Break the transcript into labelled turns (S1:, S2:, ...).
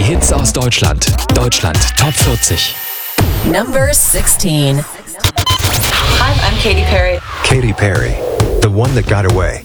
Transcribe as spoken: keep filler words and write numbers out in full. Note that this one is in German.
S1: Die Hits aus Deutschland. Deutschland Top vierzig.
S2: Number sixteen.
S3: Hi, I'm Katy Perry.
S4: Katy Perry, The One That Got Away.